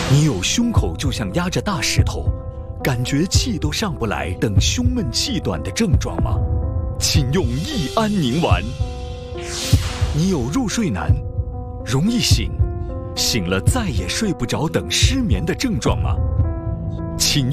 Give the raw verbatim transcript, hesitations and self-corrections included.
你有胸口就像压着大石头，感觉气都上不来等胸闷气短的症状吗？请用益安宁丸。你有入睡难、容易醒、醒了再也睡不着等失眠的症状吗？请用